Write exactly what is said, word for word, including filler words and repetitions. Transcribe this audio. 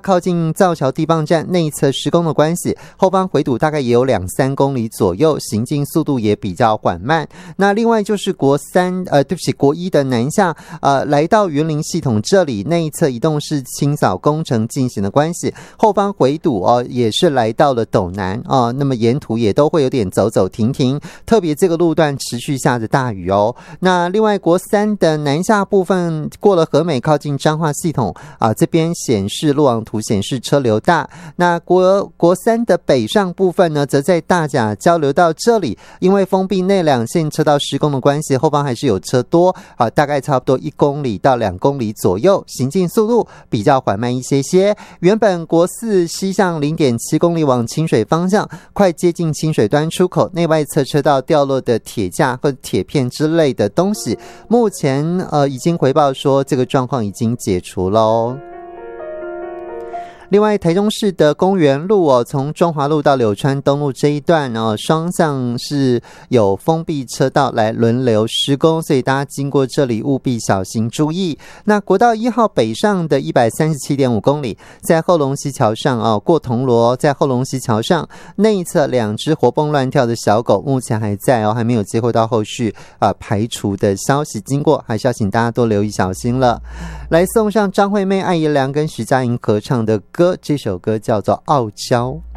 靠近造桥地磅站内侧施工的关系，后方回堵大概也有两三公里左右，行进速度也比较缓慢。那另外就是国三呃，对不起，国一的南下呃，来到园林系统这里内侧移动式清扫工程进行的关系，后方回堵哦也是来到了斗南哦，那么沿途也都会有点走走停停，特别这个路段持续下着大雨哦。那另外国三的南下部分过了和美靠近彰化系统啊，这边显示路网图显示车流大。那国国三的北上部分呢，则在大甲交流道这里，因为封闭内两线车道施工的关系，后方还是有车多啊，大概差不多一公里到两公里左右，行进速度比较缓慢一些些。原本国四西向 零点七公里往清水方向，快接近清水端出口内外侧车道掉落的铁架或铁片之类的东西，目前呃已经回报说这个状况已经解除了哦。另外，台中市的公园路哦，从中华路到柳川东路这一段哦，双向是有封闭车道来轮流施工，所以大家经过这里务必小心注意。那国道一号北上的 一百三十七点五公里，在后龙溪桥上哦，过铜锣，在后龙溪桥上内侧两只活蹦乱跳的小狗，目前还在哦，还没有接获到后续啊、呃、排除的消息，经过还是要请大家多留意小心了。来送上张惠妹、艾怡良跟徐佳莹合唱的歌。歌，这首歌叫做《傲娇》。